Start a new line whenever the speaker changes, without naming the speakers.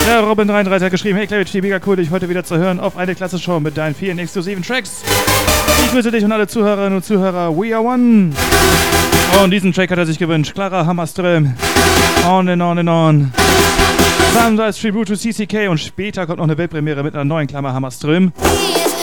Der Robin33 hat geschrieben, hey Clarity, mega cool, dich heute wieder zu hören auf eine klasse Show mit deinen vielen exklusiven Tracks. Ich grüße dich und alle Zuhörerinnen und Zuhörer. We are one. Und diesen Track hat er sich gewünscht. Clara Hammarström. On and on and on. Dann als Tribute to CCK und später kommt noch eine Weltpremiere mit einer neuen Klammer Hammarström.